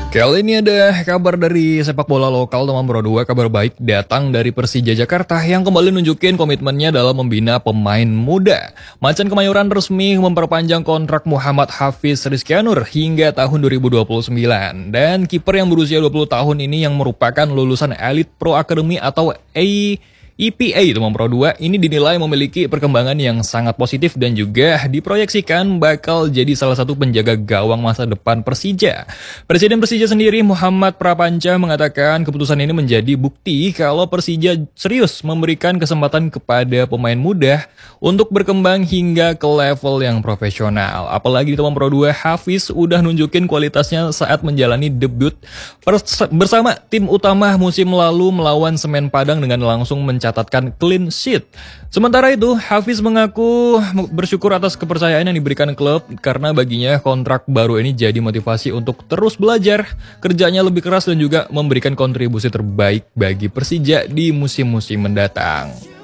Kali ini ada kabar dari sepak bola lokal teman Pro 2, kabar baik datang dari Persija Jakarta yang kembali nunjukin komitmennya dalam membina pemain muda. Macan Kemayoran resmi memperpanjang kontrak Muhammad Hafiz Rizkyanur hingga tahun 2029. Dan kiper yang berusia 20 tahun ini yang merupakan lulusan Elite Pro Academy atau EPA teman Pro 2 ini dinilai memiliki perkembangan yang sangat positif dan juga diproyeksikan bakal jadi salah satu penjaga gawang masa depan Persija. Presiden Persija sendiri Muhammad Prapanca mengatakan keputusan ini menjadi bukti kalau Persija serius memberikan kesempatan kepada pemain muda untuk berkembang hingga ke level yang profesional. Apalagi teman Pro 2 Hafiz udah nunjukin kualitasnya saat menjalani debut bersama tim utama musim lalu melawan Semen Padang dengan langsung mencatatkan clean sheet. Sementara itu, Hafiz mengaku bersyukur atas kepercayaan yang diberikan klub karena baginya kontrak baru ini jadi motivasi untuk terus belajar, kerjanya lebih keras dan juga memberikan kontribusi terbaik bagi Persija di musim-musim mendatang.